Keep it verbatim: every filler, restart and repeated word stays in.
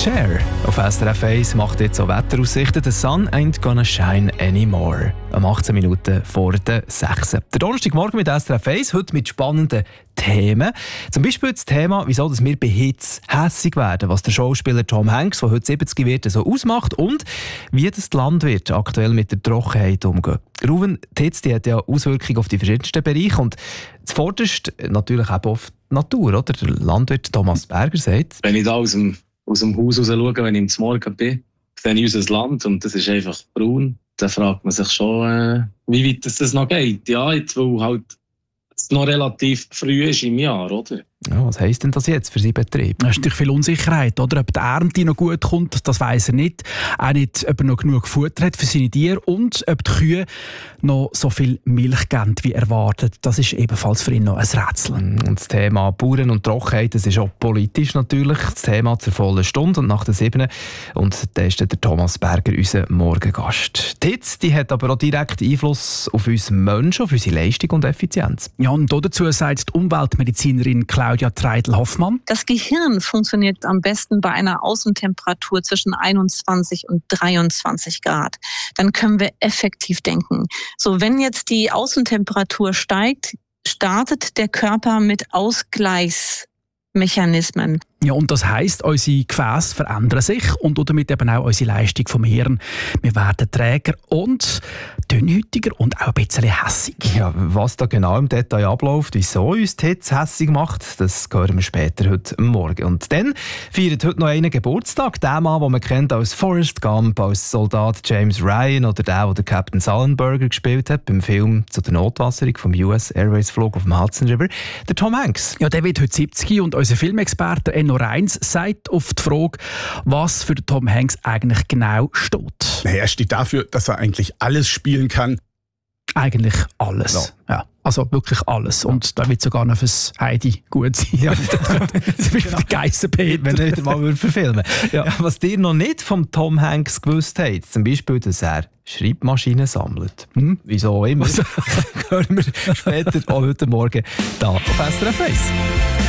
Cher auf S R F eins macht jetzt so Wetteraussichten. The sun ain't gonna shine anymore. Um achtzehn Minuten vor der sechs. Der Donnerstagmorgen mit S R F eins, heute mit spannenden Themen. Zum Beispiel das Thema, wieso dass wir bei Hits hässig werden, was der Schauspieler Tom Hanks, der heute siebzig wird, so ausmacht und wie das Land wird aktuell mit der Trockenheit umgehen. Ruven, die Hitze die hat ja Auswirkungen auf die verschiedensten Bereiche und zuvorderst natürlich auch auf die Natur, oder? Der Landwirt Thomas Berger sagt: Wenn ich da aus dem, aus dem Haus raus schaue, wenn ich zum Morgen bin, sehe ich unser Land und das ist einfach braun. Dann fragt man sich schon, äh, wie weit das, das noch geht. Ja, jetzt, weil halt es noch relativ früh ist im Jahr, oder? Ja, was heisst denn das jetzt für seinen Betrieb? Es ist natürlich viel Unsicherheit, oder? Ob die Ernte noch gut kommt, das weiss er nicht. Auch nicht, ob er noch genug Futter hat für seine Tiere und ob die Kühe noch so viel Milch geben, wie erwartet. Das ist ebenfalls für ihn noch ein Rätsel. Und das Thema Bauern und Trockenheit, das ist auch politisch natürlich das Thema zur vollen Stunde und nach der sieben. Und da ist der Thomas Berger, unser Morgengast. Die Hitze, die hat aber auch direkt Einfluss auf uns Menschen, auf unsere Leistung und Effizienz. Ja, und dazu sagt die Umweltmedizinerin Claudia Treidel-Hoffmann: Das Gehirn funktioniert am besten bei einer Außentemperatur zwischen einundzwanzig und dreiundzwanzig Grad. Dann können wir effektiv denken. So, wenn jetzt die Außentemperatur steigt, startet der Körper mit Ausgleichsmechanismen. Ja, und das heisst, unsere Gefäße verändern sich und damit eben auch unsere Leistung vom Hirn. Wir werden träger und dünnhäutiger und auch ein bisschen hässig. Ja, was da genau im Detail abläuft, wieso uns die Hitze hässig macht, das hören wir später heute Morgen. Und dann feiert heute noch einen Geburtstag. Der Mann, den man kennt als Forrest Gump, als Soldat James Ryan oder der, der Captain Sullenberger gespielt hat beim Film zu der Notwasserung vom U S Airways Flug auf dem Hudson River, der Tom Hanks. Ja, der wird heute siebzig und unser Filmexperte Enno Reins sagt auf die Frage, was für Tom Hanks eigentlich genau steht. Er steht dafür, dass er eigentlich alles spielen kann. Eigentlich alles. Ja. Ja, also wirklich alles. Und da wird sogar noch fürs Heidi gut sein. Ja, das wird der Geissenpeter. Wenn er wieder mal verfilmen. Ja. Ja, was ihr noch nicht vom Tom Hanks gewusst habt, zum Beispiel, dass er Schreibmaschinen sammelt. Hm? Wieso auch immer. Das hören wir später auch heute Morgen da auf S R F eins.